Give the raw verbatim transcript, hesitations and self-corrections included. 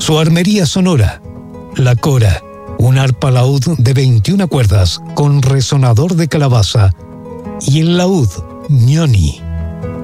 Su armería sonora, la cora, un arpa laúd de veintiuna cuerdas con resonador de calabaza y el laúd ñoni.